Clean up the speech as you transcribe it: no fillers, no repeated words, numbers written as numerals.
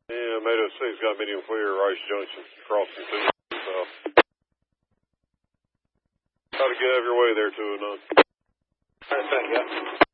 Yeah, Mado 6 got medium clear, Rice Junction, crossing 2 south. Try to get out of your way there, 209. All right, thank you.